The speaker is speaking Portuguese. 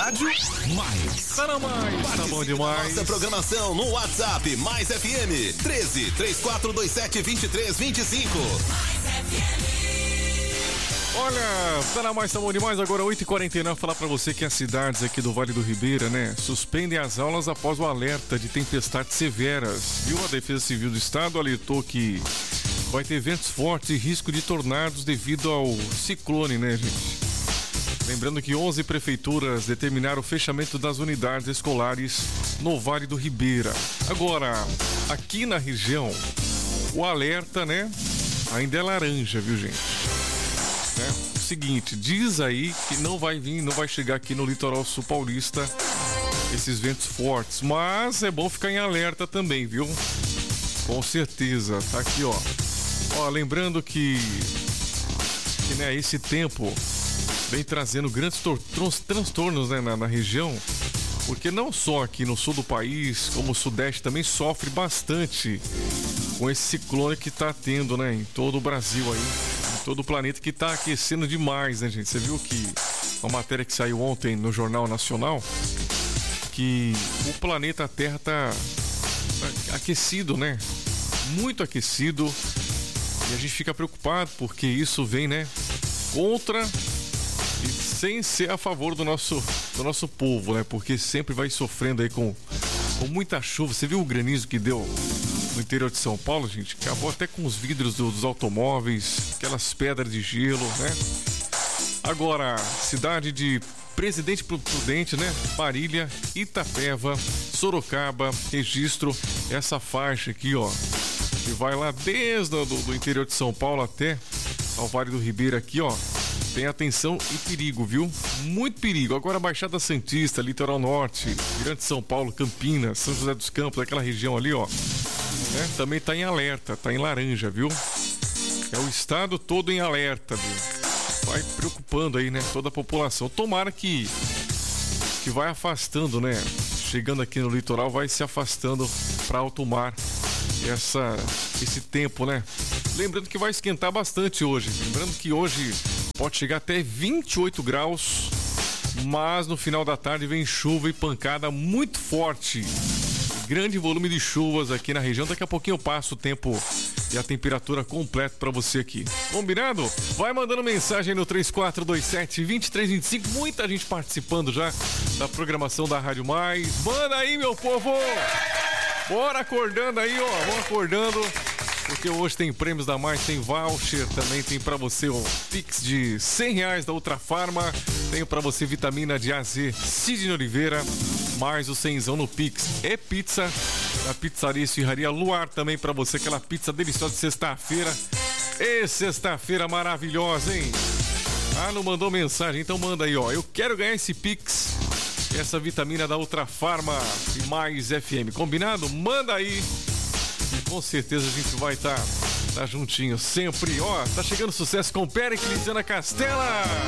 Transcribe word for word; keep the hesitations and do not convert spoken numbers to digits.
Rádio Mais. Tá na Mais, tá bom demais. Nossa programação no WhatsApp Mais F M treze, três quatro dois sete, vinte e três, vinte e cinco. Mais F M. Olha, tá na Mais, tá bom demais. Agora oito e quarenta e nove, falar pra você que as cidades aqui do Vale do Ribeira, né, suspendem as aulas após o alerta de tempestades severas. Viu? A Defesa Civil do Estado alertou que vai ter ventos fortes e risco de tornados devido ao ciclone, né, gente? Lembrando que onze prefeituras determinaram o fechamento das unidades escolares no Vale do Ribeira. Agora, aqui na região, o alerta, né, ainda é laranja, viu, gente? Né? O seguinte, diz aí que não vai vir, não vai chegar aqui no litoral sul paulista esses ventos fortes, mas é bom ficar em alerta também, viu? Com certeza, tá aqui, ó. Ó, lembrando que, que né, esse tempo vem trazendo grandes transtornos, né, na, na região, porque não só aqui no sul do país, como o sudeste também sofre bastante com esse ciclone que tá tendo, né, em todo o Brasil aí, em todo o planeta, que tá aquecendo demais, né, gente? Você viu que uma matéria que saiu ontem no Jornal Nacional, que o planeta Terra tá, tá aquecido, né? Muito aquecido, e a gente fica preocupado porque isso vem, né, contra e sem ser a favor do nosso, do nosso povo, né? Porque sempre vai sofrendo aí com, com muita chuva. Você viu o granizo que deu no interior de São Paulo, gente? Acabou até com os vidros do, dos automóveis, aquelas pedras de gelo, né? Agora, cidade de Presidente Prudente, né? Marília, Itapeva, Sorocaba, Registro, essa faixa aqui, ó, que vai lá desde o do, do interior de São Paulo até ao Vale do Ribeira aqui, ó. Tem atenção e perigo, viu? Muito perigo. Agora Baixada Santista, Litoral Norte, Grande São Paulo, Campinas, São José dos Campos, aquela região ali, ó, né? Também tá em alerta, tá em laranja, viu? É o estado todo em alerta, viu? Vai preocupando aí, né, toda a população. Tomara que que vai afastando, né? Chegando aqui no litoral, vai se afastando para alto mar essa, esse tempo, né? Lembrando que vai esquentar bastante hoje. Lembrando que hoje pode chegar até vinte e oito graus, mas no final da tarde vem chuva e pancada muito forte. Grande volume de chuvas aqui na região. Daqui a pouquinho eu passo o tempo e a temperatura completa pra você aqui. Combinado? Vai mandando mensagem no três quatro dois sete, dois três dois cinco. Muita gente participando já da programação da Rádio Mais. Manda aí, meu povo! Bora acordando aí, ó. Vamos acordando. Porque hoje tem prêmios da Mais, tem voucher, também tem pra você o Pix de cem reais da Ultrafarma, tem pra você vitamina de A Z Sidney Oliveira, mais o cenzão no Pix. É pizza da Pizzaria Esfirraria Luar também pra você, aquela pizza deliciosa de sexta-feira. E sexta-feira maravilhosa, hein? Ah, não mandou mensagem? Então manda aí, ó. Eu quero ganhar esse Pix, essa vitamina da Ultrafarma e Mais F M. Combinado? Manda aí. E com certeza a gente vai estar tá, tá juntinho sempre. Ó, tá chegando sucesso com Péricles e Ana Castela.